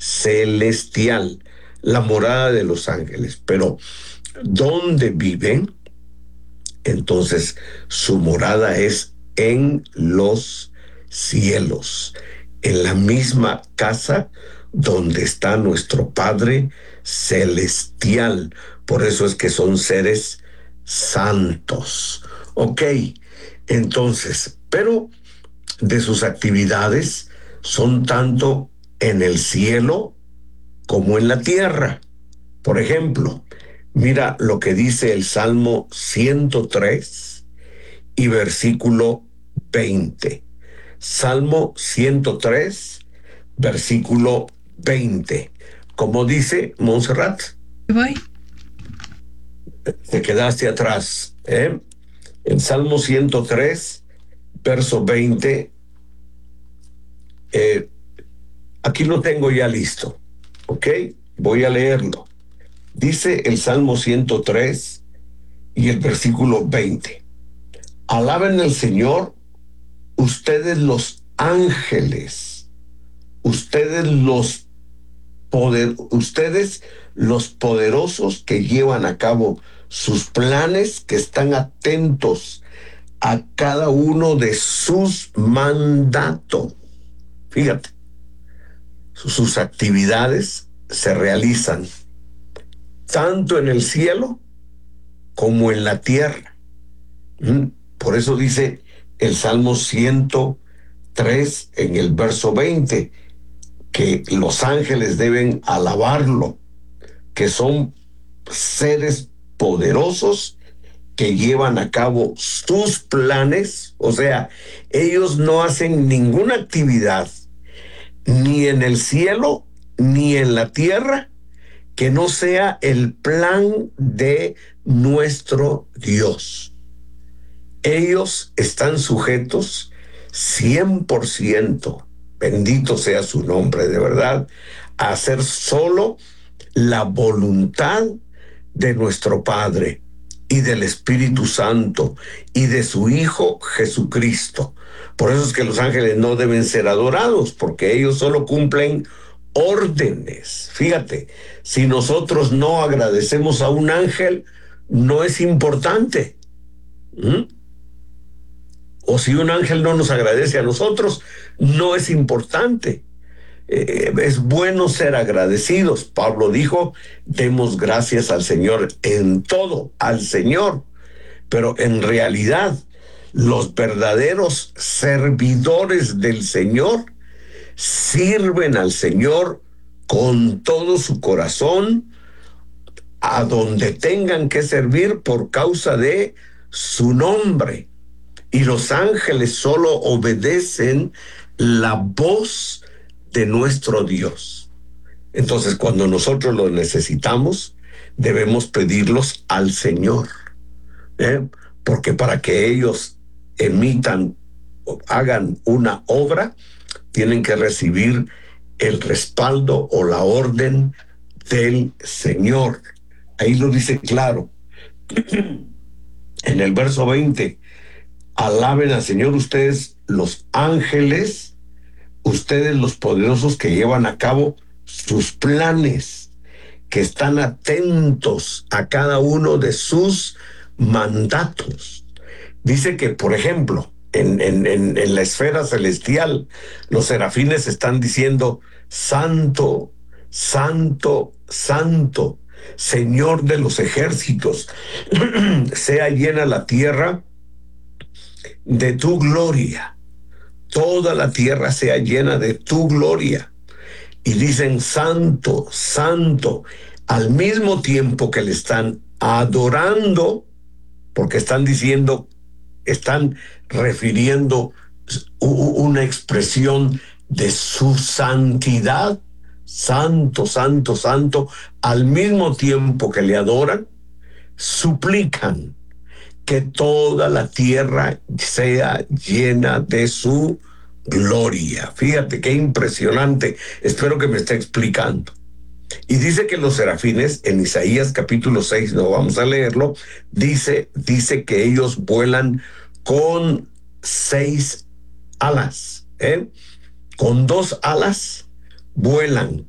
celestial, la morada de los ángeles. Pero ¿dónde viven? Entonces su morada es en los cielos, en la misma casa donde está nuestro Padre celestial. Por eso es que son seres santos. Ok, entonces, pero de sus actividades son tanto en el cielo como en la tierra. Por ejemplo, mira lo que dice el Salmo 103 y versículo 20. Salmo 103, versículo 20. Como dice Montserrat, Voy. te quedaste atrás. En Salmo 103, verso 20, aquí lo tengo ya listo. ¿Ok? Voy a leerlo. Dice el Salmo 103 y el versículo 20. Alaben al Señor, ustedes los ángeles, ustedes los poderosos que llevan a cabo sus planes, que están atentos a cada uno de sus mandatos. Fíjate, sus actividades se realizan tanto en el cielo como en la tierra. Por eso dice el Salmo 103 en el verso 20 que los ángeles deben alabarlo, que son seres poderosos que llevan a cabo sus planes. O sea, ellos no hacen ninguna actividad ni en el cielo ni en la tierra que no sea el plan de nuestro Dios. Ellos están sujetos 100%, bendito sea su nombre, de verdad, a hacer solo la voluntad de nuestro Padre y del Espíritu Santo y de su Hijo Jesucristo. Por eso es que los ángeles no deben ser adorados, porque ellos solo cumplen órdenes. Fíjate, si nosotros no agradecemos a un ángel, no es importante. O si un ángel no nos agradece a nosotros, no es importante. Es bueno ser agradecidos. Pablo dijo, demos gracias al Señor en todo, al Señor. Pero en realidad, los verdaderos servidores del Señor sirven al Señor con todo su corazón, a donde tengan que servir por causa de su nombre. Y los ángeles solo obedecen la voz de nuestro Dios. Entonces, cuando nosotros los necesitamos, debemos pedirlos al Señor, porque para que ellos emitan o hagan una obra, tienen que recibir el respaldo o la orden del Señor. Ahí lo dice claro. En el verso 20, alaben al Señor ustedes los ángeles, ustedes los poderosos que llevan a cabo sus planes, que están atentos a cada uno de sus mandatos. Dice que, por ejemplo, en la esfera celestial, los serafines están diciendo, Santo, Santo, Santo, Señor de los ejércitos, sea llena la tierra de tu gloria. Toda la tierra sea llena de tu gloria. Y dicen, Santo, Santo, al mismo tiempo que le están adorando, porque están diciendo, están refiriendo una expresión de su santidad. Santo, santo, santo, al mismo tiempo que le adoran, suplican que toda la tierra sea llena de su gloria. Fíjate qué impresionante. Espero que me esté explicando. Y dice que los serafines, en Isaías capítulo 6, no vamos a leerlo, dice que ellos vuelan con 6 alas. Con 2 alas vuelan